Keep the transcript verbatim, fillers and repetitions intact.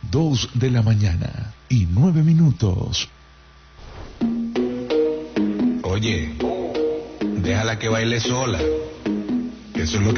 Dos de la mañana y nueve minutos. Oye, déjala que baile sola. Eso es lo que